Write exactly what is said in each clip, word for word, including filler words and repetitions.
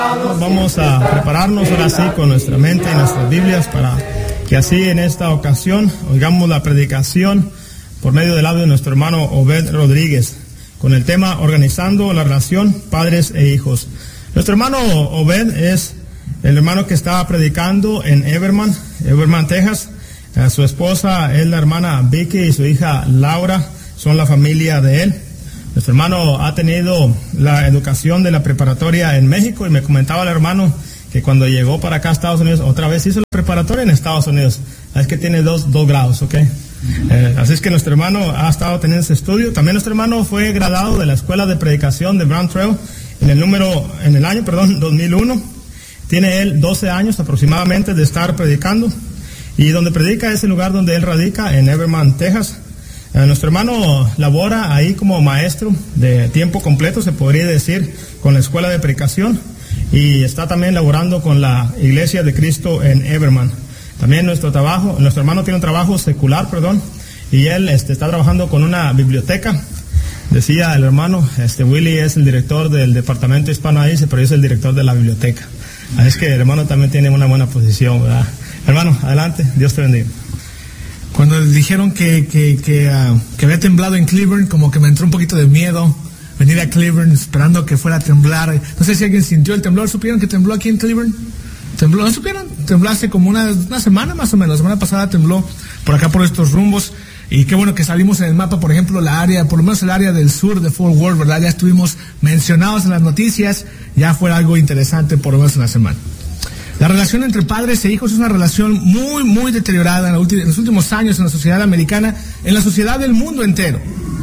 Vamos a prepararnos ahora sí con nuestra mente y nuestras Biblias para que así en esta ocasión oigamos la predicación por medio del audio de nuestro hermano Obed Rodríguez con el tema Organizando la relación padres e hijos. Nuestro hermano Obed es el hermano que estaba predicando en Everman, Everman, Texas. A su esposa es la hermana Vicky y su hija Laura son la familia de él. Nuestro hermano ha tenido la educación de la preparatoria en México y me comentaba el hermano que cuando llegó para acá a Estados Unidos, otra vez hizo la preparatoria en Estados Unidos. Es que tiene dos, dos grados, ¿ok? Eh, así es que nuestro hermano ha estado teniendo ese estudio. También nuestro hermano fue graduado de la Escuela de Predicación de Brown Trail en el número, en el año, perdón, dos mil uno. Tiene él doce años aproximadamente de estar predicando. Y donde predica es el lugar donde él radica, en Everman, Texas. Eh, nuestro hermano labora ahí como maestro de tiempo completo, se podría decir, con la Escuela de Predicación. Y está también laborando con la Iglesia de Cristo en Everman. También nuestro trabajo, nuestro hermano tiene un trabajo secular, perdón, y él este, está trabajando con una biblioteca. Decía el hermano, este Willy es el director del departamento hispano ahí, pero yo soy el director de la biblioteca. Así es que el hermano también tiene una buena posición, ¿verdad? Hermano, adelante, Dios te bendiga. Cuando dijeron que, que, que, uh, que había temblado en Cleveland, como que me entró un poquito de miedo venir a Cleveland esperando que fuera a temblar. No sé si alguien sintió el temblor. ¿Supieron que tembló aquí en Cleveland? ¿Tembló? ¿No supieron? Tembló hace como una, una semana más o menos. La semana pasada tembló por acá por estos rumbos. Y qué bueno que salimos en el mapa, por ejemplo, la área, por lo menos el área del sur de Fort Worth, ¿verdad? Ya estuvimos mencionados en las noticias. Ya fue algo interesante por lo menos en la semana. La relación entre padres e hijos es una relación muy, muy deteriorada en, la ulti- en los últimos años en la sociedad americana, en la sociedad del mundo entero.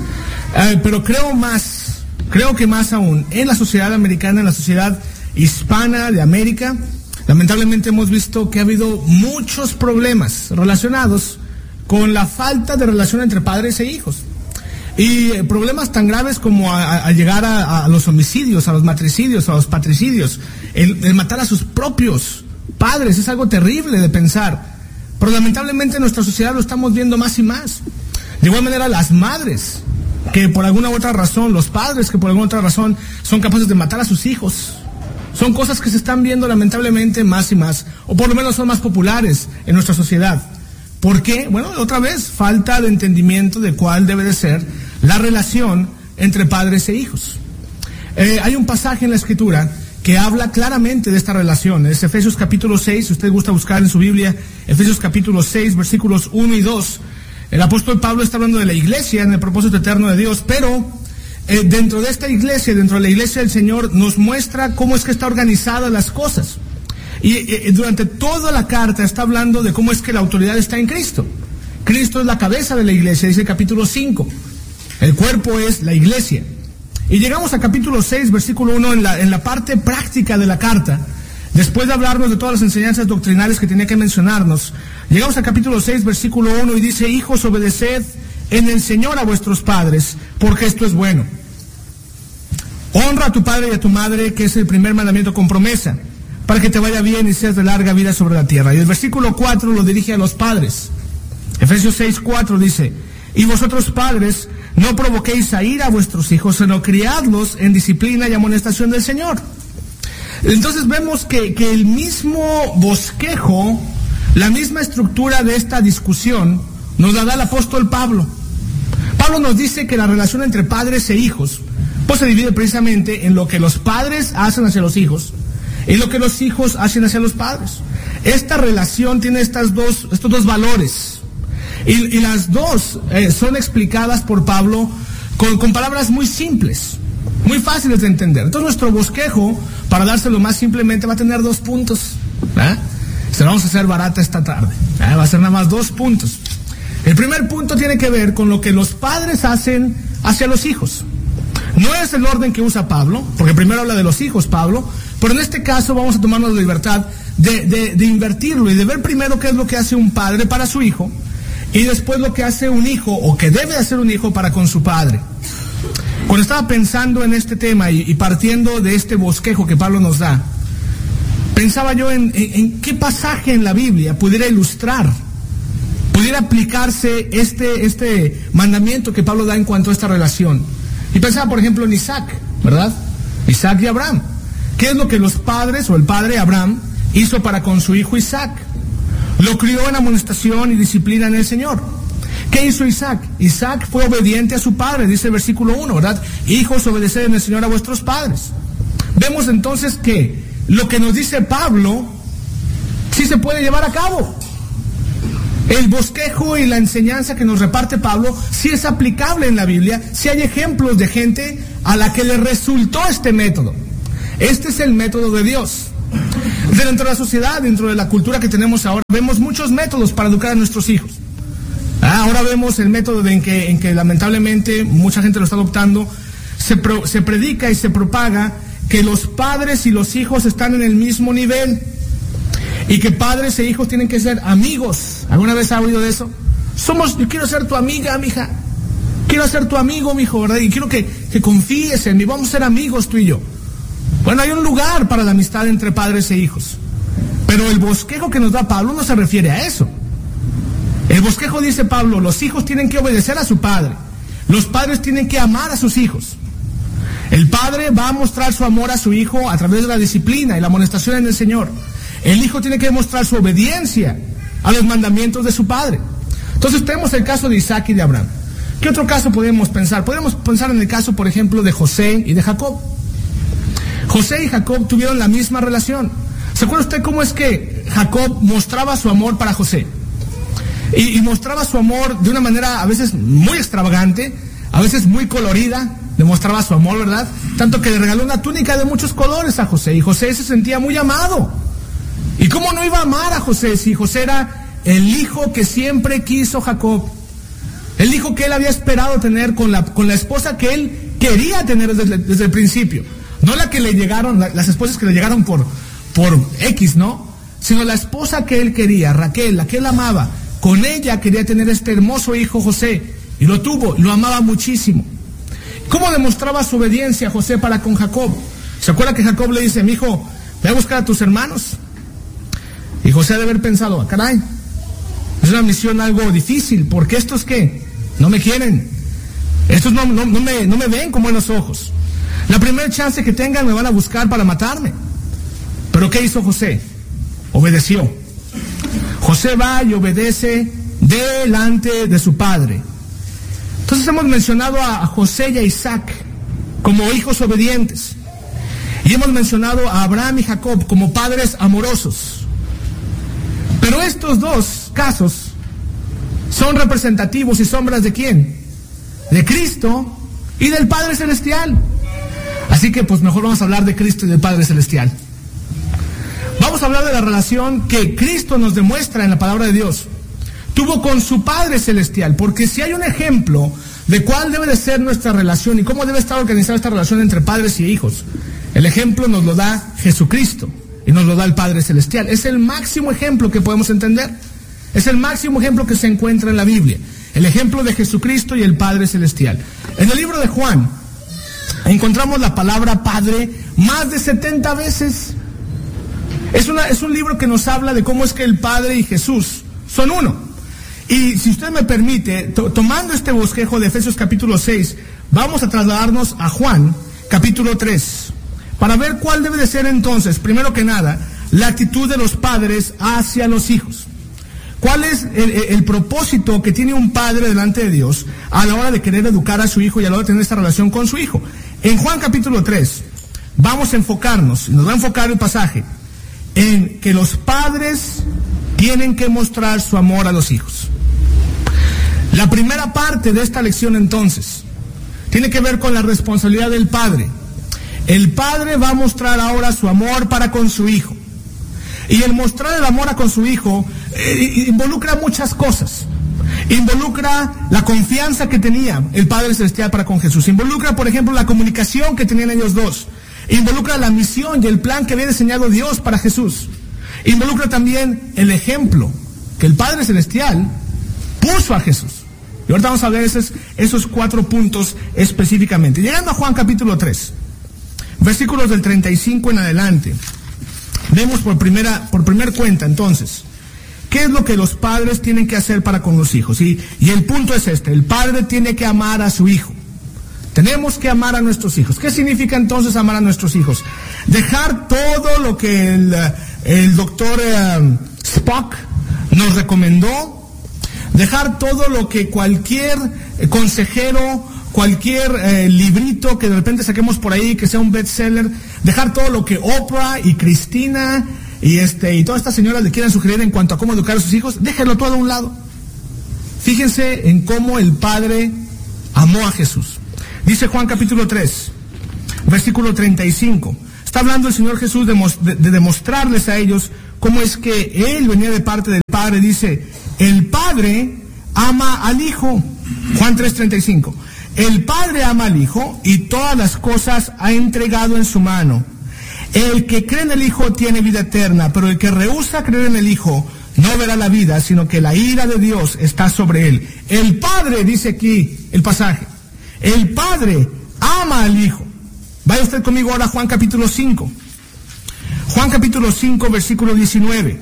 Eh, pero creo más, creo que más aún, en la sociedad americana, en la sociedad hispana de América, lamentablemente hemos visto que ha habido muchos problemas relacionados con la falta de relación entre padres e hijos. Y eh, problemas tan graves como a, a llegar a, a los homicidios, a los matricidios, a los patricidios, el, el matar a sus propios padres, es algo terrible de pensar. Pero lamentablemente en nuestra sociedad lo estamos viendo más y más. De igual manera las madres, que por alguna u otra razón, los padres que por alguna otra razón son capaces de matar a sus hijos. Son cosas que se están viendo lamentablemente más y más, o por lo menos son más populares en nuestra sociedad. ¿Por qué? Bueno, otra vez, falta de entendimiento de cuál debe de ser la relación entre padres e hijos. Eh, hay un pasaje en la Escritura que habla claramente de esta relación. Es Efesios capítulo seis, si usted gusta buscar en su Biblia, Efesios capítulo seis, versículos uno y dos. El apóstol Pablo está hablando de la iglesia en el propósito eterno de Dios, pero eh, dentro de esta iglesia, dentro de la iglesia del Señor, nos muestra cómo es que está organizada las cosas. Y eh, durante toda la carta está hablando de cómo es que la autoridad está en Cristo. Cristo es la cabeza de la iglesia, dice el capítulo cinco. El cuerpo es la iglesia. Y llegamos a capítulo seis, versículo uno, en la, en la parte práctica de la carta. Después de hablarnos de todas las enseñanzas doctrinales que tenía que mencionarnos, llegamos a capítulo seis, versículo uno, y dice: hijos, obedeced en el Señor a vuestros padres, porque esto es bueno. Honra a tu padre y a tu madre, que es el primer mandamiento con promesa, para que te vaya bien y seas de larga vida sobre la tierra. Y el versículo cuatro lo dirige a los padres. Efesios seis, cuatro dice: y vosotros padres, no provoquéis a ira a vuestros hijos, sino criadlos en disciplina y amonestación del Señor. Entonces vemos que, que el mismo bosquejo, la misma estructura de esta discusión, nos la da el apóstol Pablo. Pablo nos dice que la relación entre padres e hijos, pues se divide precisamente en lo que los padres hacen hacia los hijos y lo que los hijos hacen hacia los padres. Esta relación tiene estas dos, estos dos valores. Y, y las dos eh, son explicadas por Pablo con, con palabras muy simples, muy fáciles de entender. Entonces nuestro bosquejo, para dárselo más simplemente, va a tener dos puntos. ¿eh? Se lo vamos a hacer barata esta tarde. ¿eh? Va a ser nada más dos puntos. El primer punto tiene que ver con lo que los padres hacen hacia los hijos. No es el orden que usa Pablo, porque primero habla de los hijos Pablo, pero en este caso vamos a tomarnos la libertad de, de, de invertirlo y de ver primero qué es lo que hace un padre para su hijo, y después lo que hace un hijo, o que debe hacer un hijo para con su padre. Cuando estaba pensando en este tema y, y partiendo de este bosquejo que Pablo nos da, pensaba yo en, en, en qué pasaje en la Biblia pudiera ilustrar, pudiera aplicarse este, este mandamiento que Pablo da en cuanto a esta relación. Y pensaba, por ejemplo, en Isaac, ¿verdad? Isaac y Abraham. ¿Qué es lo que los padres o el padre Abraham hizo para con su hijo Isaac? Lo crió en amonestación y disciplina en el Señor. ¿Qué hizo Isaac? Isaac fue obediente a su padre, dice el versículo uno, ¿verdad? Hijos, obedeced en el Señor a vuestros padres. Vemos entonces que lo que nos dice Pablo sí se puede llevar a cabo. El bosquejo y la enseñanza que nos reparte Pablo sí es aplicable en la Biblia, sí hay ejemplos de gente a la que le resultó este método. Este es el método de Dios. Dentro de la sociedad, dentro de la cultura que tenemos ahora, vemos muchos métodos para educar a nuestros hijos. Ah, ahora vemos el método de en, que, en que lamentablemente mucha gente lo está adoptando. Se, pro, se predica y se propaga que los padres y los hijos están en el mismo nivel y que padres e hijos tienen que ser amigos. ¿Alguna vez ha oído de eso? Somos, yo quiero ser tu amiga, mija. Quiero ser tu amigo, mijo, ¿verdad? Y quiero que, que confíes en mí. Vamos a ser amigos tú y yo. Bueno, hay un lugar para la amistad entre padres e hijos. Pero el bosquejo que nos da Pablo no se refiere a eso. El bosquejo dice Pablo, los hijos tienen que obedecer a su padre. Los padres tienen que amar a sus hijos. El padre va a mostrar su amor a su hijo a través de la disciplina y la amonestación en el Señor. El hijo tiene que demostrar su obediencia a los mandamientos de su padre. Entonces tenemos el caso de Isaac y de Abraham. ¿Qué otro caso podemos pensar? Podemos pensar en el caso, por ejemplo, de José y de Jacob. José y Jacob tuvieron la misma relación. ¿Se acuerda usted cómo es que Jacob mostraba su amor para José? Y, y mostraba su amor de una manera a veces muy extravagante, a veces muy colorida, demostraba su amor, ¿verdad? Tanto que le regaló una túnica de muchos colores a José, y José se sentía muy amado. ¿Y cómo no iba a amar a José si José era el hijo que siempre quiso Jacob? El hijo que él había esperado tener con la, con la esposa que él quería tener desde, desde el principio. No la que le llegaron, la, las esposas que le llegaron por, por X, ¿no? Sino la esposa que él quería, Raquel, la que él amaba. Con ella quería tener este hermoso hijo José. Y lo tuvo, lo amaba muchísimo. ¿Cómo demostraba su obediencia José para con Jacob? ¿Se acuerda que Jacob le dice, mi hijo, ve a buscar a tus hermanos? Y José ha de haber pensado, caray, es una misión algo difícil, porque estos ¿qué? No me quieren. Estos no, no, no, me, no me ven con buenos ojos. La primera chance que tengan me van a buscar para matarme. ¿Pero qué hizo José? Obedeció. José va y obedece delante de su padre. Entonces hemos mencionado a José y a Isaac como hijos obedientes. Y hemos mencionado a Abraham y Jacob como padres amorosos. Pero estos dos casos son representativos y sombras ¿de quién? De Cristo y del Padre Celestial. Así que pues mejor vamos a hablar de Cristo y del Padre Celestial. Vamos a hablar de la relación que Cristo nos demuestra en la palabra de Dios. Tuvo con su Padre Celestial, porque si hay un ejemplo de cuál debe de ser nuestra relación y cómo debe estar organizada esta relación entre padres y hijos, el ejemplo nos lo da Jesucristo y nos lo da el Padre Celestial. Es el máximo ejemplo que podemos entender. Es el máximo ejemplo que se encuentra en la Biblia. El ejemplo de Jesucristo y el Padre Celestial. En el libro de Juan encontramos la palabra Padre más de setenta veces. Es, una, es un libro que nos habla de cómo es que el Padre y Jesús son uno. Y si usted me permite, to, tomando este bosquejo de Efesios capítulo seis, vamos a trasladarnos a Juan capítulo tres, para ver cuál debe de ser entonces, primero que nada, la actitud de los padres hacia los hijos. ¿Cuál es el, el, el propósito que tiene un padre delante de Dios a la hora de querer educar a su hijo y a la hora de tener esta relación con su hijo? En Juan capítulo tres, vamos a enfocarnos, nos va a enfocar el pasaje, en que los padres tienen que mostrar su amor a los hijos. La primera parte de esta lección entonces tiene que ver con la responsabilidad del padre. El padre va a mostrar ahora su amor para con su hijo. Y el mostrar el amor a con su hijo eh, involucra muchas cosas. Involucra la confianza que tenía el Padre Celestial para con Jesús. Involucra, por ejemplo, la comunicación que tenían ellos dos. Involucra la misión y el plan que había diseñado Dios para Jesús. Involucra también el ejemplo que el Padre Celestial puso a Jesús. Y ahorita vamos a ver esos, esos cuatro puntos específicamente. Llegando a Juan capítulo tres, versículos del treinta y cinco en adelante, vemos por primera, por primer cuenta entonces, ¿qué es lo que los padres tienen que hacer para con los hijos? Y, y el punto es este: el padre tiene que amar a su hijo. Tenemos que amar a nuestros hijos. ¿Qué significa entonces amar a nuestros hijos? Dejar todo lo que el, el doctor eh, Spock nos recomendó, dejar todo lo que cualquier consejero, cualquier eh, librito que de repente saquemos por ahí, que sea un bestseller, dejar todo lo que Oprah y Cristina y este y todas estas señoras le quieran sugerir en cuanto a cómo educar a sus hijos, déjenlo todo a un lado. Fíjense en cómo el Padre amó a Jesús. Dice Juan capítulo tres, versículo treinta y cinco. Está hablando el Señor Jesús de, de, de demostrarles a ellos cómo es que Él venía de parte del Padre. Dice, el Padre ama al Hijo. Juan tres, treinta y cinco. El Padre ama al Hijo y todas las cosas ha entregado en su mano. El que cree en el Hijo tiene vida eterna, pero el que rehúsa creer en el Hijo no verá la vida, sino que la ira de Dios está sobre él. El Padre, dice aquí el pasaje, el Padre ama al Hijo. Vaya usted conmigo ahora a Juan capítulo cinco. Juan capítulo cinco, versículo diecinueve.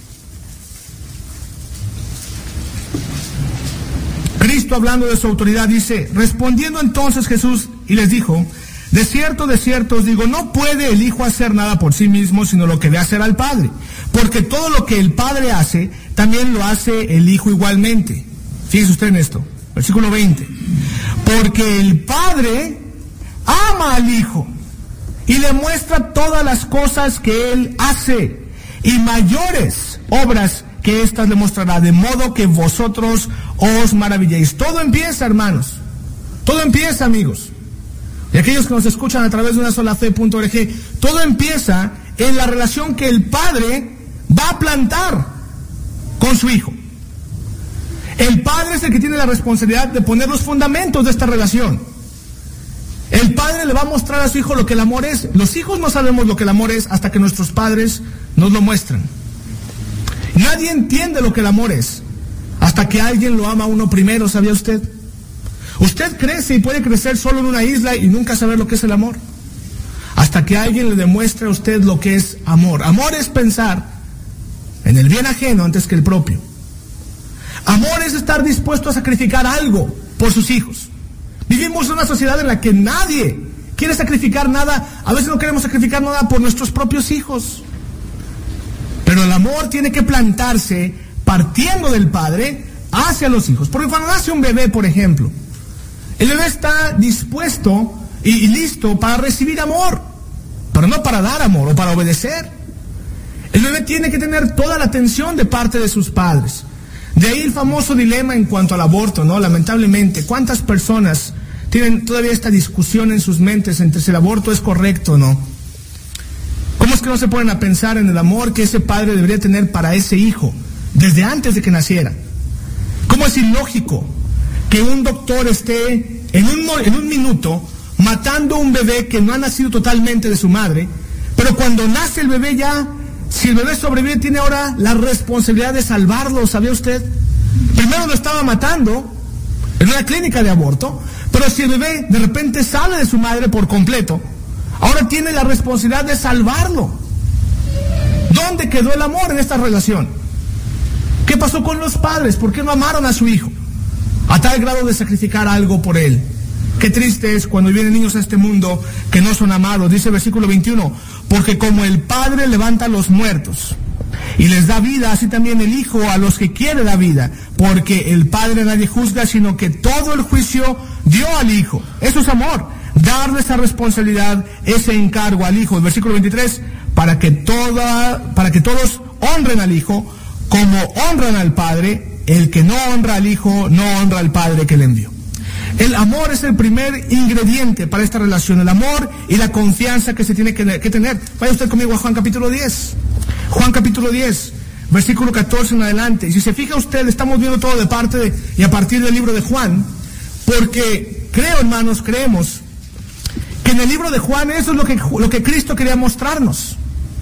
Cristo, hablando de su autoridad, dice, respondiendo entonces Jesús y les dijo, de cierto, de cierto os digo, no puede el Hijo hacer nada por sí mismo, sino lo que ve hacer al Padre. Porque todo lo que el Padre hace, también lo hace el Hijo igualmente. Fíjese usted en esto, versículo veinte. Porque el Padre ama al Hijo y le muestra todas las cosas que Él hace, y mayores obras que éstas le mostrará, de modo que vosotros os maravilléis. Todo empieza, hermanos, todo empieza, amigos, y aquellos que nos escuchan a través de una sola fe punto org, todo empieza en la relación que el Padre va a plantar con su Hijo. El Padre es el que tiene la responsabilidad de poner los fundamentos de esta relación. El Padre le va a mostrar a su Hijo lo que el amor es. Los hijos no sabemos lo que el amor es hasta que nuestros padres nos lo muestran. Nadie entiende lo que el amor es hasta que alguien lo ama a uno primero, ¿sabía usted? Usted crece y puede crecer solo en una isla y nunca saber lo que es el amor, hasta que alguien le demuestre a usted lo que es amor. Amor es pensar en el bien ajeno antes que el propio. Amor es estar dispuesto a sacrificar algo por sus hijos. Vivimos en una sociedad en la que nadie quiere sacrificar nada. A veces no queremos sacrificar nada por nuestros propios hijos. Pero el amor tiene que plantarse partiendo del Padre hacia los hijos. Porque cuando nace un bebé, por ejemplo, el bebé está dispuesto y, y listo para recibir amor, pero no para dar amor o para obedecer. El bebé tiene que tener toda la atención de parte de sus padres. De ahí el famoso dilema en cuanto al aborto, ¿no? Lamentablemente, ¿cuántas personas tienen todavía esta discusión en sus mentes entre si el aborto es correcto o no? ¿Cómo es que no se ponen a pensar en el amor que ese padre debería tener para ese hijo desde antes de que naciera? ¿Cómo es ilógico que un doctor esté en un, en un minuto matando a un bebé que no ha nacido totalmente de su madre, pero cuando nace el bebé ya, si el bebé sobrevive, tiene ahora la responsabilidad de salvarlo? ¿Sabía usted? Primero lo estaba matando en una clínica de aborto, pero si el bebé de repente sale de su madre por completo, ahora tiene la responsabilidad de salvarlo. ¿Dónde quedó el amor en esta relación? ¿Qué pasó con los padres? ¿Por qué no amaron a su hijo a tal grado de sacrificar algo por él? Qué triste es cuando vienen niños a este mundo que no son amados. Dice el versículo veintiuno, porque como el Padre levanta a los muertos y les da vida, así también el Hijo a los que quiere da vida, porque el Padre nadie juzga, sino que todo el juicio dio al Hijo. Eso es amor, darle esa responsabilidad, ese encargo al Hijo. El versículo veintitrés, para que toda, para que todos honren al Hijo como honran al Padre. El que no honra al Hijo no honra al Padre que le envió. El amor es el primer ingrediente para esta relación, el amor y la confianza que se tiene que, que tener. Vaya usted conmigo a Juan capítulo diez. Juan capítulo diez, versículo catorce en adelante. Y si se fija usted, estamos viendo todo de parte de, y a partir del libro de Juan, porque creo, hermanos, creemos que en el libro de Juan eso es lo que, lo que Cristo quería mostrarnos.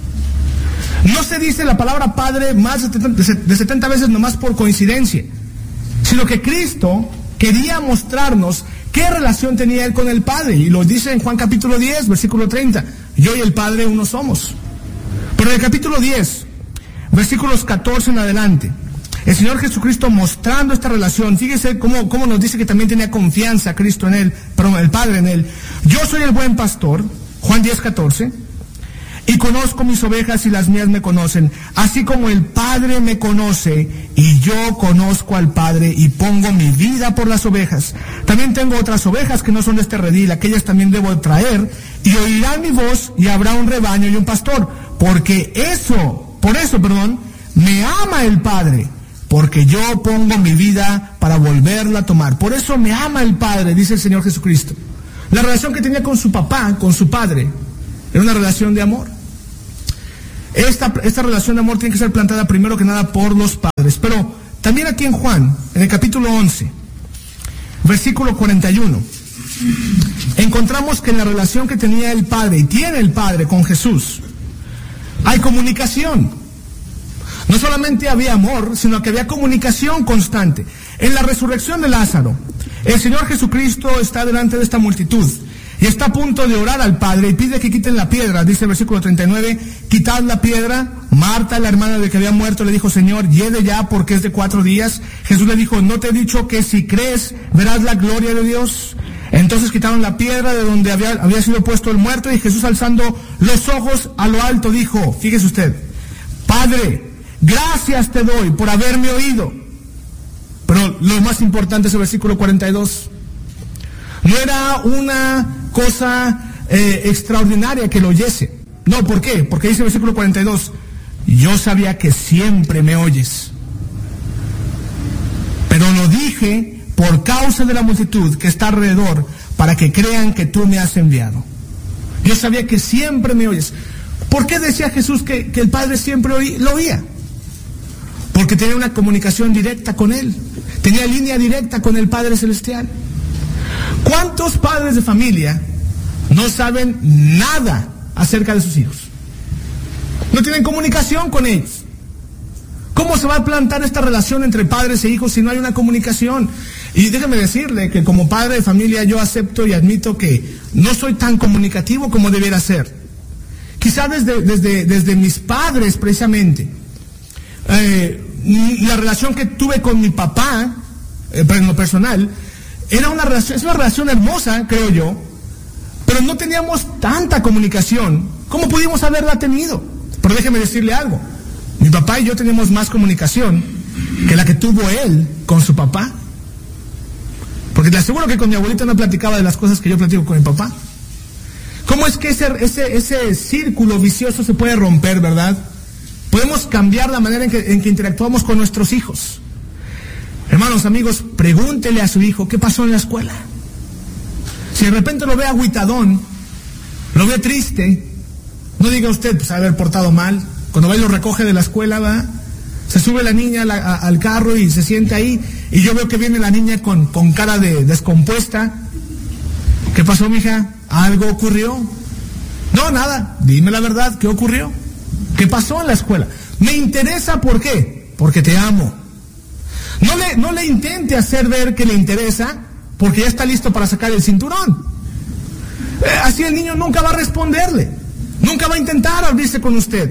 No se dice la palabra Padre más de setenta veces nomás por coincidencia, sino que Cristo quería mostrarnos qué relación tenía Él con el Padre, y lo dice en Juan capítulo diez, versículo treinta, yo y el Padre uno somos. Pero en el capítulo diez, versículos catorce en adelante, El Señor Jesucristo mostrando esta relación. Fíjese cómo, cómo nos dice que también tenía confianza Cristo en Él, perdón, el Padre en Él. Yo soy el buen pastor, Juan diez, catorce, y conozco mis ovejas y las mías me conocen, así como el Padre me conoce y yo conozco al Padre y pongo mi vida por las ovejas. También tengo otras ovejas que no son de este redil, aquellas también debo traer y oirán mi voz y habrá un rebaño y un pastor, porque eso, por eso, perdón, me ama el Padre, porque yo pongo mi vida para volverla a tomar. Por eso me ama el Padre, dice el Señor Jesucristo. La relación que tenía con su papá, con su padre, era una relación de amor. Esta, esta relación de amor tiene que ser plantada primero que nada por los padres. Pero también aquí en Juan, en el capítulo once, versículo cuarenta y uno, encontramos que en la relación que tenía el Padre y tiene el Padre con Jesús, hay comunicación. No solamente había amor, sino que había comunicación constante. En la resurrección de Lázaro, el Señor Jesucristo está delante de esta multitud y está a punto de orar al Padre y pide que quiten la piedra. Dice el versículo treinta y nueve, quitad la piedra. Marta, la hermana de que había muerto, le dijo, Señor, hiede ya porque es de cuatro días. Jesús le dijo, ¿no te he dicho que si crees verás la gloria de Dios? Entonces quitaron la piedra de donde había, había sido puesto el muerto y Jesús, alzando los ojos a lo alto, dijo, fíjese usted, Padre, gracias te doy por haberme oído. Pero lo más importante es el versículo cuarenta y dos. No era una cosa eh, extraordinaria que lo oyese. No, ¿por qué? Porque dice el versículo cuarenta y dos, yo sabía que siempre me oyes, pero lo dije por causa de la multitud que está alrededor, para que crean que tú me has enviado. Yo sabía que siempre me oyes. ¿Por qué decía Jesús que, que el Padre siempre oí, lo oía? Porque tenía una comunicación directa con Él. Tenía línea directa con el Padre Celestial. ¿Cuántos padres de familia no saben nada acerca de sus hijos? No tienen comunicación con ellos. ¿Cómo se va a plantar esta relación entre padres e hijos si no hay una comunicación? Y déjeme decirle que como padre de familia yo acepto y admito que no soy tan comunicativo como debiera ser. Quizá desde, desde, desde mis padres precisamente. Eh, la relación que tuve con mi papá, eh, en lo personal, era una relación, es una relación hermosa, creo yo, pero no teníamos tanta comunicación como pudimos haberla tenido. Pero déjeme decirle algo, mi papá y yo teníamos más comunicación que la que tuvo él con su papá. Porque le aseguro que con mi abuelita no platicaba de las cosas que yo platico con mi papá. ¿Cómo es que ese, ese, ese círculo vicioso se puede romper, verdad? Podemos cambiar la manera en que, en que interactuamos con nuestros hijos. Hermanos, amigos, pregúntele a su hijo qué pasó en la escuela. Si de repente lo ve agüitadón, lo ve triste, no diga usted, pues haber portado mal. Cuando va y lo recoge de la escuela, va, se sube la niña a la, a, al carro y se siente ahí, y yo veo que viene la niña con, con cara de descompuesta. ¿Qué pasó, mija? ¿Algo ocurrió? No, nada, dime la verdad, ¿qué ocurrió? ¿Qué pasó en la escuela? Me interesa, ¿por qué? Porque te amo. No le, no le intente hacer ver que le interesa, porque ya está listo para sacar el cinturón. Eh, así el niño nunca va a responderle, nunca va a intentar abrirse con usted.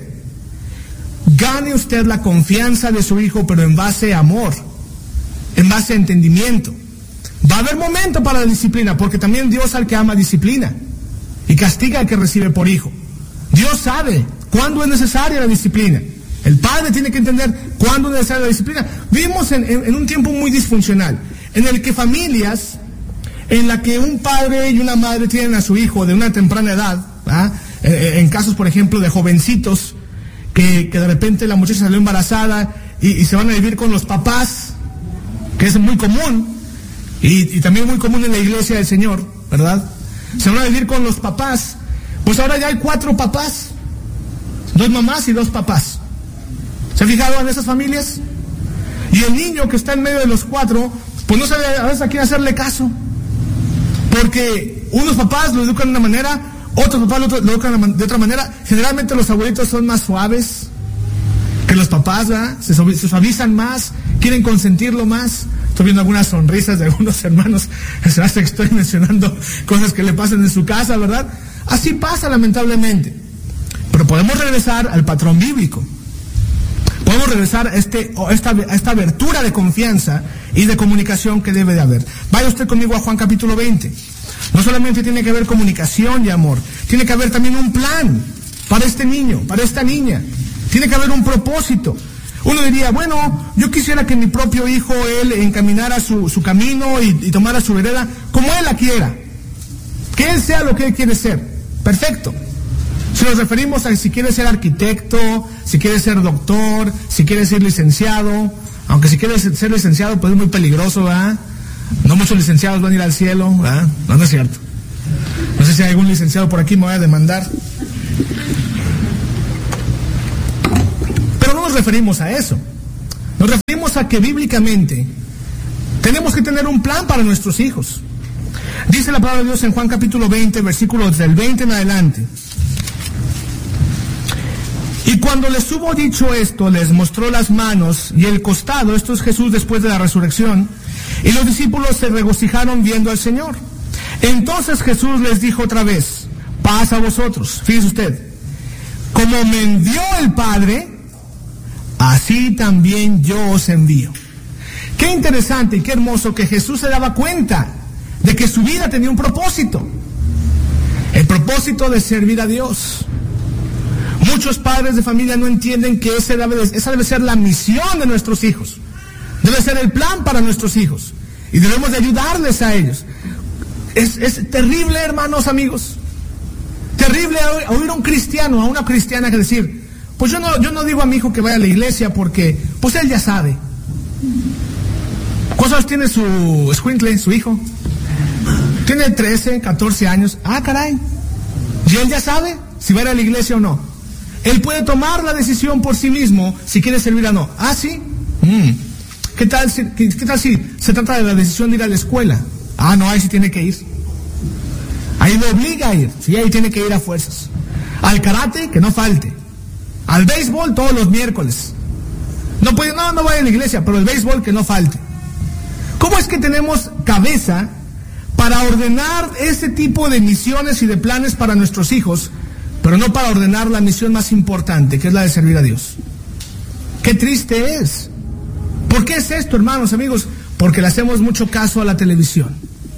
Gane usted la confianza de su hijo, pero en base a amor, en base a entendimiento. Va a haber momento para la disciplina, porque también Dios al que ama disciplina y castiga al que recibe por hijo. Dios sabe cuándo es necesaria la disciplina. El padre tiene que entender cuándo es necesaria la disciplina. Vivimos en, en, en un tiempo muy disfuncional, en el que familias, en la que un padre y una madre tienen a su hijo de una temprana edad, ¿ah? eh, en casos, por ejemplo, de jovencitos, que, que de repente la muchacha salió embarazada y, y se van a vivir con los papás, que es muy común, y, y también muy común en la iglesia del Señor, ¿verdad? Se van a vivir con los papás. Pues ahora ya hay cuatro papás, dos mamás y dos papás. ¿Se ha fijado en esas familias? Y el niño que está en medio de los cuatro, pues no sabe a veces a quién hacerle caso. Porque unos papás lo educan de una manera, otros papás lo, lo educan de otra manera. Generalmente los abuelitos son más suaves que los papás, ¿verdad? Se, se suavizan más, quieren consentirlo más. Estoy viendo algunas sonrisas de algunos hermanos. Se hace que estoy mencionando cosas que le pasan en su casa, ¿verdad? Así pasa lamentablemente. Pero podemos regresar al patrón bíblico. Podemos regresar a, este, a, esta, a esta abertura de confianza y de comunicación que debe de haber. Vaya usted conmigo a Juan capítulo veinte. No solamente tiene que haber comunicación y amor, tiene que haber también un plan para este niño, para esta niña. Tiene que haber un propósito. Uno diría, bueno, yo quisiera que mi propio hijo, él encaminara su, su camino y, y tomara su vereda como él la quiera. Que él sea lo que él quiere ser. Perfecto. Si nos referimos a si quiere ser arquitecto, si quiere ser doctor, si quiere ser licenciado, aunque si quiere ser licenciado pues es muy peligroso, ¿verdad? No muchos licenciados van a ir al cielo, ¿verdad? No, no es cierto. No sé si hay algún licenciado por aquí, me voy a demandar. Pero no nos referimos a eso. Nos referimos a que bíblicamente tenemos que tener un plan para nuestros hijos. Dice la palabra de Dios en Juan capítulo veinte, versículos del veinte en adelante. Y cuando les hubo dicho esto, les mostró las manos y el costado. Esto es Jesús después de la resurrección. Y los discípulos se regocijaron viendo al Señor. Entonces Jesús les dijo otra vez, paz a vosotros. Fíjese usted, como me envió el Padre, así también yo os envío. Qué interesante y qué hermoso que Jesús se daba cuenta de que su vida tenía un propósito. El propósito de servir a Dios. Muchos padres de familia no entienden que ese debe, esa debe ser la misión de nuestros hijos. Debe ser el plan para nuestros hijos. Y debemos de ayudarles a ellos. Es, es terrible, hermanos, amigos. Terrible oír a un cristiano, a una cristiana que decir, pues yo no, yo no digo a mi hijo que vaya a la iglesia porque, pues él ya sabe. ¿Cuántos años tiene su escuincle, su hijo? Tiene trece, catorce años. Ah, caray. ¿Y él ya sabe si va a ir a la iglesia o no? Él puede tomar la decisión por sí mismo si quiere servir o no. Ah, sí. Mm. ¿Qué tal, si, qué, ¿Qué tal si se trata de la decisión de ir a la escuela? Ah, no, ahí sí tiene que ir. Ahí lo obliga a ir. Sí, ahí tiene que ir a fuerzas. Al karate, que no falte. Al béisbol todos los miércoles. No puede, no, no vaya a la iglesia, pero el béisbol que no falte. ¿Cómo es que tenemos cabeza para ordenar ese tipo de misiones y de planes para nuestros hijos, pero no para ordenar la misión más importante, que es la de servir a Dios? Qué triste es. ¿Por qué es esto, hermanos, amigos? Porque le hacemos mucho caso a la televisión.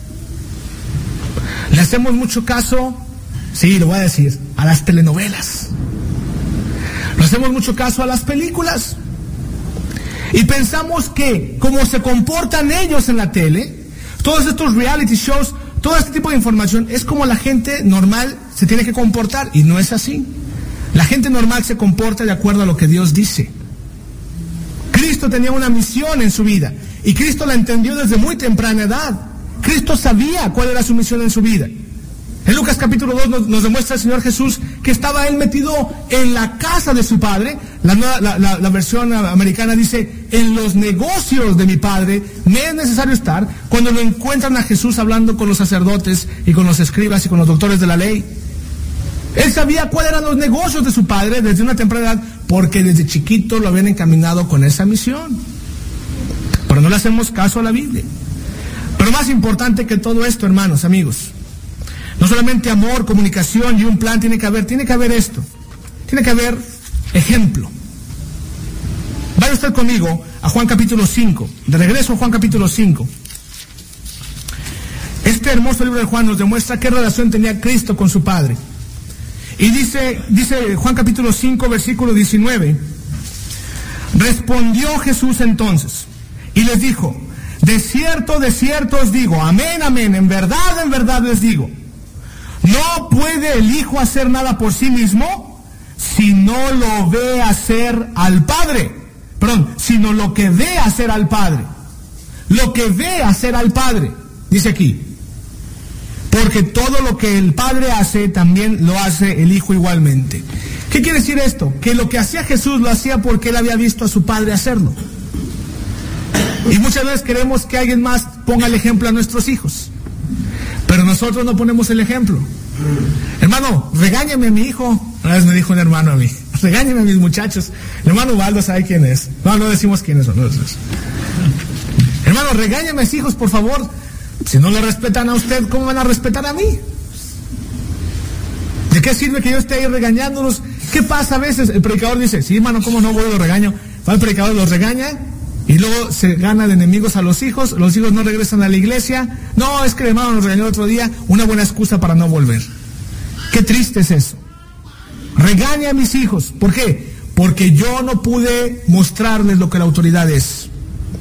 Le hacemos mucho caso, sí, lo voy a decir, a las telenovelas. Le hacemos mucho caso a las películas. Y pensamos que, como se comportan ellos en la tele, todos estos reality shows, todo este tipo de información, es como la gente normal se tiene que comportar. Y no es así. La gente normal se comporta de acuerdo a lo que Dios dice. Cristo tenía una misión en su vida. Y Cristo la entendió desde muy temprana edad. Cristo sabía cuál era su misión en su vida. En Lucas capítulo dos nos, nos demuestra el Señor Jesús que estaba él metido en la casa de su Padre. La, la, la, la versión americana dice, en los negocios de mi Padre me es necesario estar. Cuando lo encuentran a Jesús hablando con los sacerdotes y con los escribas y con los doctores de la ley. Él sabía cuáles eran los negocios de su Padre desde una temprana edad, porque desde chiquito lo habían encaminado con esa misión. Pero no le hacemos caso a la Biblia. Pero más importante que todo esto, hermanos, amigos, no solamente amor, comunicación y un plan tiene que haber, tiene que haber esto, tiene que haber ejemplo. Vaya usted conmigo a Juan capítulo cinco, de regreso a Juan capítulo cinco. Este hermoso libro de Juan nos demuestra qué relación tenía Cristo con su Padre. Y dice, dice Juan capítulo cinco, versículo diecinueve, respondió Jesús entonces y les dijo, de cierto, de cierto os digo, amén, amén, en verdad, en verdad les digo, no puede el Hijo hacer nada por sí mismo si no lo ve hacer al Padre. Perdón, sino lo que ve hacer al Padre. Lo que ve hacer al Padre, dice aquí. Porque todo lo que el Padre hace, también lo hace el Hijo igualmente. ¿Qué quiere decir esto? Que lo que hacía Jesús lo hacía porque él había visto a su Padre hacerlo. Y muchas veces queremos que alguien más ponga el ejemplo a nuestros hijos. Pero nosotros no ponemos el ejemplo. Hermano, regáñame a mi hijo. Una vez me dijo un hermano a mí, regáñame a mis muchachos. El hermano Waldo sabe quién es. No, no decimos quién es. No decimos. Hermano, regáñame a mis hijos, por favor. Si no le respetan a usted, ¿cómo van a respetar a mí? ¿De qué sirve que yo esté ahí regañándolos ¿Qué pasa a veces? El predicador dice, sí, hermano, ¿cómo no voy a los regaño? Va el predicador, los regaña, y luego se gana de enemigos a los hijos, los hijos no regresan a la iglesia. No, es que el hermano nos regañó el otro día, una buena excusa para no volver. Qué triste es eso. Regaña a mis hijos. ¿Por qué? Porque yo no pude mostrarles lo que la autoridad es.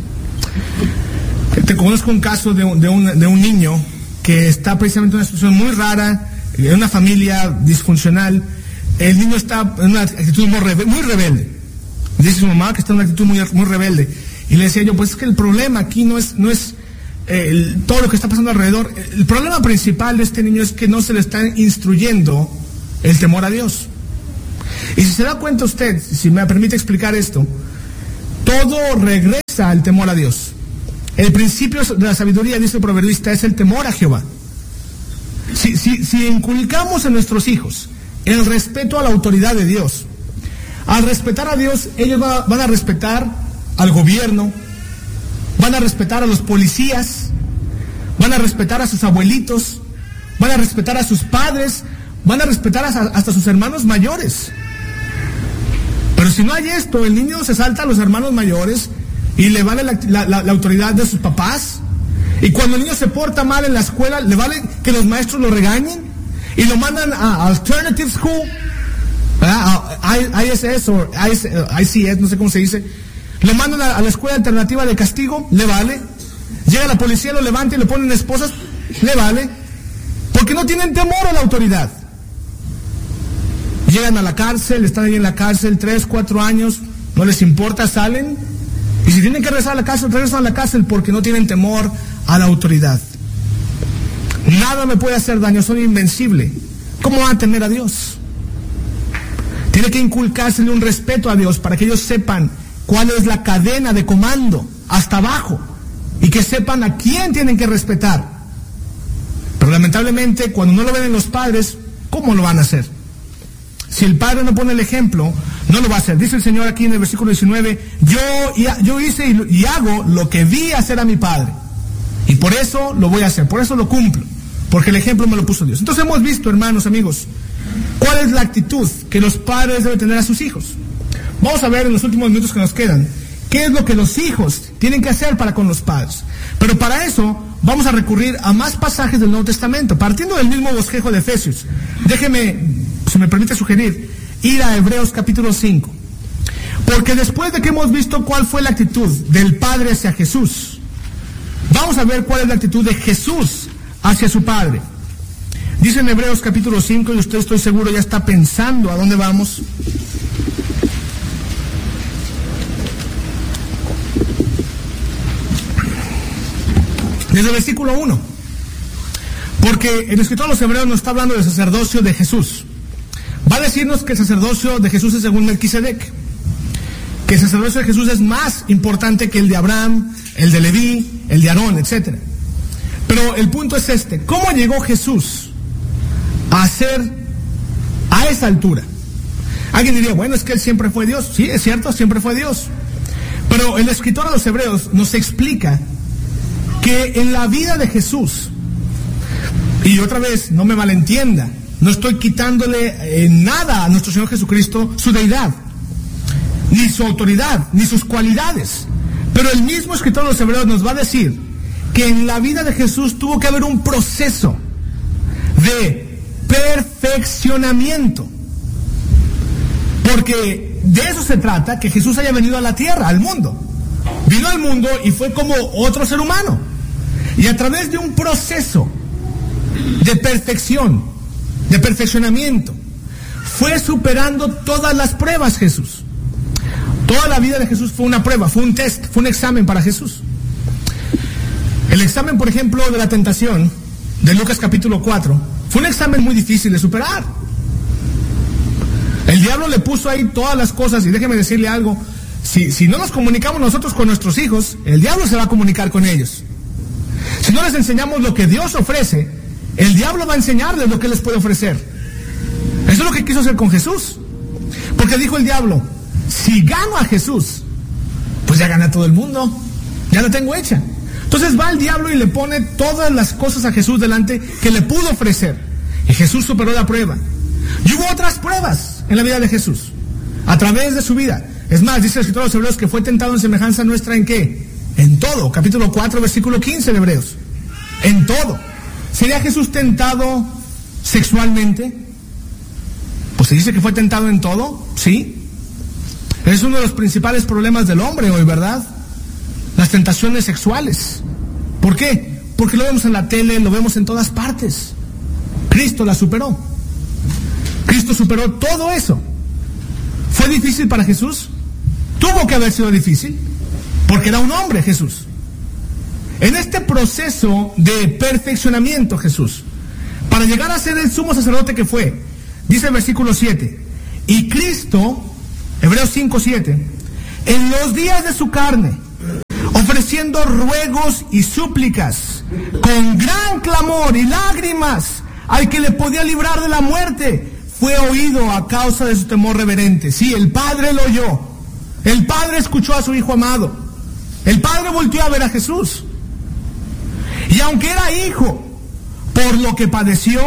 Te conozco un caso de un, de un, de un niño que está precisamente en una situación muy rara, en una familia disfuncional. El niño está en una actitud muy, rebe- muy rebelde. Dice su mamá que está en una actitud muy, muy rebelde. Y le decía yo, pues es que el problema aquí no es, no es eh, el, todo lo que está pasando alrededor. El problema principal de este niño es que no se le está instruyendo el temor a Dios. Y si se da cuenta usted, si me permite explicar esto, todo regresa al temor a Dios. El principio de la sabiduría, dice el proverbista, es el temor a Jehová. Si, si, si inculcamos en nuestros hijos el respeto a la autoridad de Dios, al respetar a Dios, ellos va, van a respetar al gobierno, van a respetar a los policías, van a respetar a sus abuelitos, van a respetar a sus padres, van a respetar a, hasta a sus hermanos mayores. Pero si no hay esto, el niño se salta a los hermanos mayores y le vale la, la, la, la autoridad de sus papás. Y cuando el niño se porta mal en la escuela, le vale que los maestros lo regañen y lo mandan a Alternative School, a I S S o I C S, no sé cómo se dice. Lo mandan a, a la escuela alternativa de castigo, le vale. Llega la policía, lo levanta y le ponen esposas, le vale. Porque no tienen temor a la autoridad. Llegan a la cárcel, están ahí en la cárcel tres, cuatro años, no les importa, salen. Y si tienen que regresar a la cárcel, regresan a la cárcel porque no tienen temor a la autoridad. Nada me puede hacer daño, soy invencible. ¿Cómo van a temer a Dios? Tiene que inculcársele un respeto a Dios para que ellos sepan cuál es la cadena de comando hasta abajo y que sepan a quién tienen que respetar. Pero lamentablemente, cuando no lo ven en los padres, ¿cómo lo van a hacer? Si el padre no pone el ejemplo, no lo va a hacer. Dice el Señor aquí en el versículo diecinueve, yo, yo hice y hago lo que vi hacer a mi padre. Y por eso lo voy a hacer, por eso lo cumplo. Porque el ejemplo me lo puso Dios. Entonces hemos visto, hermanos, amigos, cuál es la actitud que los padres deben tener a sus hijos. Vamos a ver en los últimos minutos que nos quedan, qué es lo que los hijos tienen que hacer para con los padres. Pero para eso vamos a recurrir a más pasajes del Nuevo Testamento, partiendo del mismo bosquejo de Efesios. Déjeme, si me permite sugerir, ir a Hebreos capítulo cinco. Porque después de que hemos visto cuál fue la actitud del Padre hacia Jesús, vamos a ver cuál es la actitud de Jesús hacia su Padre. Dice en Hebreos capítulo cinco, y usted, estoy seguro, ya está pensando a dónde vamos. Desde el versículo uno. Porque el escritor de los Hebreos nos está hablando del sacerdocio de Jesús. Va a decirnos que el sacerdocio de Jesús es según Melquisedec. Que el sacerdocio de Jesús es más importante que el de Abraham, el de Leví, el de Aarón, etcétera. Pero el punto es este: ¿cómo llegó Jesús a ser a esa altura? Alguien diría, bueno, es que él siempre fue Dios. Sí, es cierto, siempre fue Dios. Pero el escritor de los Hebreos nos explica que en la vida de Jesús, y otra vez, no me malentienda, no estoy quitándole en nada a nuestro Señor Jesucristo su deidad, ni su autoridad, ni sus cualidades. Pero el mismo escritor de los Hebreos nos va a decir que en la vida de Jesús tuvo que haber un proceso de perfeccionamiento. Porque de eso se trata, que Jesús haya venido a la tierra, al mundo. Vino al mundo y fue como otro ser humano. Y a través de un proceso de perfección, de perfeccionamiento, fue superando todas las pruebas Jesús. Toda la vida de Jesús fue una prueba, fue un test, fue un examen para Jesús. El examen, por ejemplo, de la tentación, de Lucas capítulo cuatro, fue un examen muy difícil de superar. El diablo le puso ahí todas las cosas, y déjeme decirle algo, si, si no nos comunicamos nosotros con nuestros hijos, el diablo se va a comunicar con ellos. Si no les enseñamos lo que Dios ofrece, el diablo va a enseñarles lo que les puede ofrecer. Eso es lo que quiso hacer con Jesús. Porque dijo el diablo, si gano a Jesús, pues ya gané a todo el mundo, ya la tengo hecha. Entonces va el diablo y le pone todas las cosas a Jesús delante que le pudo ofrecer. Y Jesús superó la prueba. Y hubo otras pruebas. en la vida de Jesús, a través de su vida. Es más, dice el escritor de los Hebreos que fue tentado en semejanza nuestra ¿en qué? En todo. Capítulo cuatro, versículo quince de Hebreos. En todo. ¿Sería Jesús tentado sexualmente? Pues se dice que fue tentado en todo, sí. Es uno de los principales problemas del hombre hoy, ¿verdad? Las tentaciones sexuales. ¿Por qué? Porque lo vemos en la tele, lo vemos en todas partes. Cristo la superó. Cristo superó todo eso. ¿Fue difícil para Jesús? Tuvo que haber sido difícil, porque era un hombre Jesús. En este proceso de perfeccionamiento Jesús, para llegar a ser el sumo sacerdote que fue, dice el versículo siete, y Cristo, Hebreos cinco siete, en los días de su carne, ofreciendo ruegos y súplicas, con gran clamor y lágrimas, al que le podía librar de la muerte, fue oído a causa de su temor reverente. Sí, el Padre lo oyó. El Padre escuchó a su Hijo amado. El Padre volteó a ver a Jesús. Y aunque era hijo, por lo que padeció,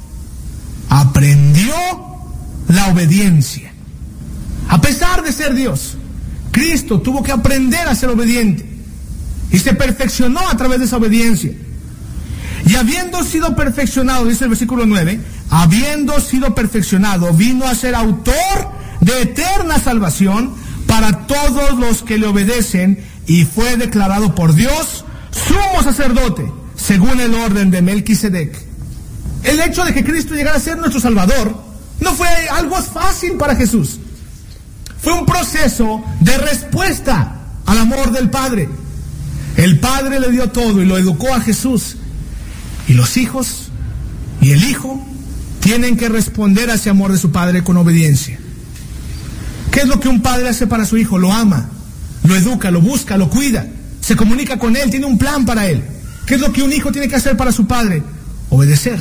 aprendió la obediencia. A pesar de ser Dios, Cristo tuvo que aprender a ser obediente. Y se perfeccionó a través de esa obediencia. Y habiendo sido perfeccionado, dice el versículo nueve, habiendo sido perfeccionado, vino a ser autor de eterna salvación para todos los que le obedecen, y fue declarado por Dios sumo sacerdote, según el orden de Melquisedec. El hecho de que Cristo llegara a ser nuestro Salvador no fue algo fácil para Jesús. Fue un proceso de respuesta al amor del Padre. El Padre le dio todo y lo educó a Jesús. Y los hijos y el Hijo tienen que responder a ese amor de su Padre con obediencia. ¿Qué es lo que un padre hace para su hijo? Lo ama, lo educa, lo busca, lo cuida, se comunica con él, tiene un plan para él. ¿Qué es lo que un hijo tiene que hacer para su padre? Obedecer.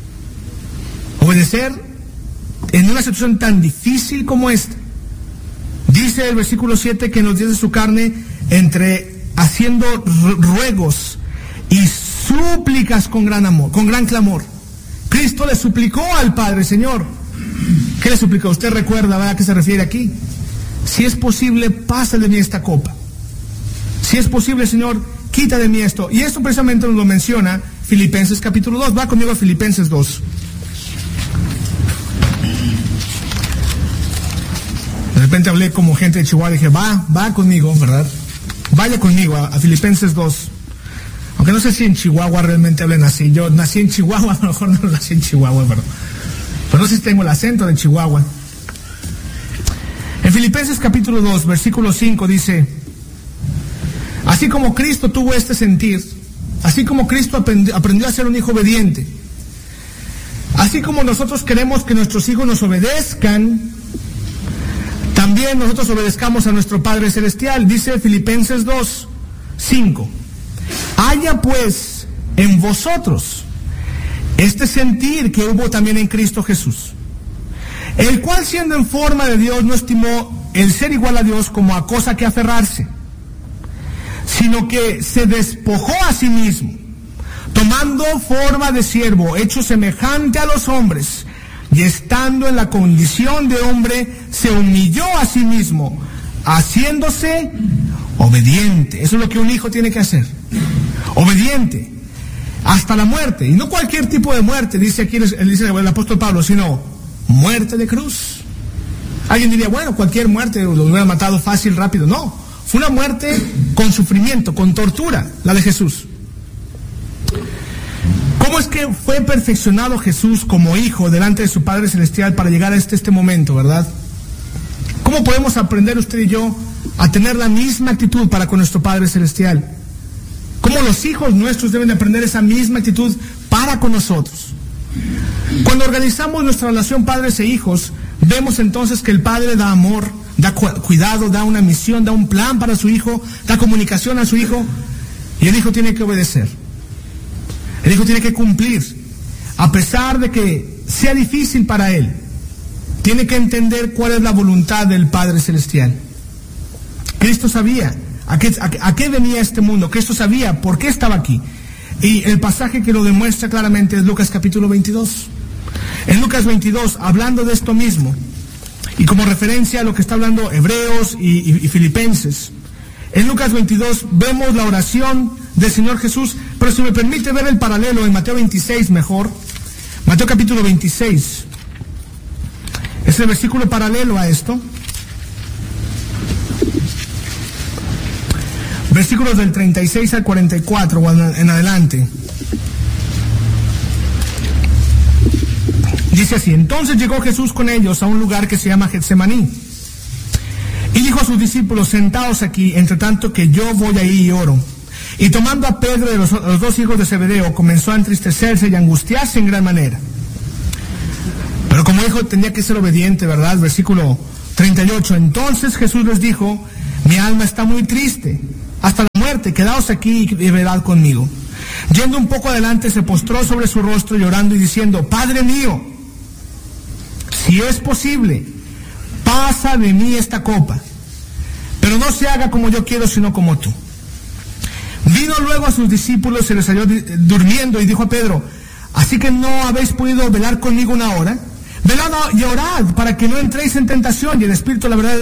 Obedecer en una situación tan difícil como esta. Dice el versículo siete que en los días de su carne, entre haciendo ruegos y súplicas con gran amor, con gran clamor. Cristo le suplicó al Padre, Señor. ¿Qué le suplicó? Usted recuerda, ¿verdad? ¿A qué se refiere aquí? Si es posible, pasa de mí esta copa. Si es posible, Señor, quita de mí esto. Y esto precisamente nos lo menciona Filipenses capítulo dos. Va conmigo a Filipenses dos. De repente hablé como gente de Chihuahua y dije, va, va conmigo, ¿verdad? Vaya conmigo a, a Filipenses dos. Aunque no sé si en Chihuahua realmente hablen así. Yo nací en Chihuahua, a lo mejor no nací en Chihuahua, pero, pero no sé si tengo el acento de Chihuahua. En Filipenses capítulo dos, versículo cinco dice, así como Cristo tuvo este sentir, así como Cristo aprendió, aprendió a ser un hijo obediente, así como nosotros queremos que nuestros hijos nos obedezcan, también nosotros obedezcamos a nuestro Padre Celestial. Dice Filipenses dos, cinco. Haya pues en vosotros este sentir que hubo también en Cristo Jesús, el cual siendo en forma de Dios no estimó el ser igual a Dios como a cosa que aferrarse, sino que se despojó a sí mismo, tomando forma de siervo, hecho semejante a los hombres, y estando en la condición de hombre, se humilló a sí mismo, haciéndose obediente. Eso es lo que un hijo tiene que hacer. Obediente hasta la muerte, y no cualquier tipo de muerte, dice aquí el, dice el apóstol Pablo, sino muerte de cruz. Alguien diría, bueno, cualquier muerte lo hubiera matado fácil, rápido. No, fue una muerte con sufrimiento, con tortura, la de Jesús. ¿Cómo es que fue perfeccionado Jesús como hijo delante de su Padre Celestial para llegar a este, este momento, verdad? ¿Cómo podemos aprender usted y yo a tener la misma actitud para con nuestro Padre Celestial? ¿Cómo los hijos nuestros deben de aprender esa misma actitud para con nosotros? Cuando organizamos nuestra relación padres e hijos, vemos entonces que el padre da amor, da cu- cuidado, da una misión, da un plan para su hijo, da comunicación a su hijo, y el hijo tiene que obedecer. El hijo tiene que cumplir, a pesar de que sea difícil para él. Tiene que entender cuál es la voluntad del Padre Celestial. Cristo sabía a qué, a, a qué venía este mundo. Cristo sabía por qué estaba aquí. Y el pasaje que lo demuestra claramente es Lucas capítulo veintidós. En Lucas veintidós, hablando de esto mismo, y como referencia a lo que está hablando Hebreos y, y, y Filipenses. En Lucas veintidós vemos la oración del Señor Jesús, pero si me permite ver el paralelo en Mateo veintiséis mejor, Mateo capítulo veintiséis, es el versículo paralelo a esto, versículos del treinta y seis al cuarenta y cuatro o en adelante. Dice así: entonces llegó Jesús con ellos a un lugar que se llama Getsemaní, y dijo a sus discípulos: sentaos aquí, entre tanto que yo voy ahí y oro. Y tomando a Pedro y los, los dos hijos de Zebedeo, comenzó a entristecerse y a angustiarse en gran manera. Pero como dijo, tenía que ser obediente, ¿verdad? Versículo treinta y ocho: entonces Jesús les dijo: mi alma está muy triste, hasta la muerte, quedaos aquí y velad conmigo. Yendo un poco adelante, se postró sobre su rostro llorando y diciendo: Padre mío, si es posible, pasa de mí esta copa, pero no se haga como yo quiero, sino como tú. Vino luego a sus discípulos, se les halló durmiendo y dijo a Pedro: ¿así que no habéis podido velar conmigo una hora? Velad y orad para que no entréis en tentación, y el espíritu, la verdad,